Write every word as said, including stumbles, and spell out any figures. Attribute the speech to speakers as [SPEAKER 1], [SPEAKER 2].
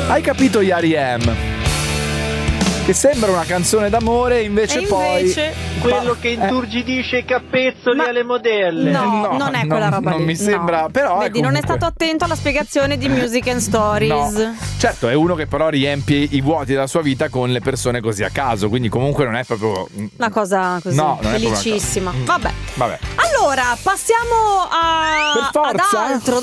[SPEAKER 1] Hai capito Yari M? Che sembra una canzone d'amore, invece,
[SPEAKER 2] e invece
[SPEAKER 1] poi
[SPEAKER 3] quello che inturgidisce i capezzoli alle modelle.
[SPEAKER 2] No,
[SPEAKER 1] No,
[SPEAKER 2] non è
[SPEAKER 1] non-
[SPEAKER 2] quella roba
[SPEAKER 1] non
[SPEAKER 2] lì.
[SPEAKER 1] mi sembra,
[SPEAKER 2] no.
[SPEAKER 1] però è
[SPEAKER 2] Vedi, non è
[SPEAKER 1] comunque-
[SPEAKER 2] stato attento alla spiegazione di Music and Stories.
[SPEAKER 1] No. Certo, è uno che però riempie i vuoti della sua vita con le persone così a caso, quindi comunque non è proprio
[SPEAKER 2] Una cosa così,
[SPEAKER 1] No, non è proprio una
[SPEAKER 2] felicissima.
[SPEAKER 1] cosa. Mm.
[SPEAKER 2] Vabbè.
[SPEAKER 1] Vabbè.
[SPEAKER 2] Allora, passiamo a
[SPEAKER 1] Per forza.
[SPEAKER 2] ad altro.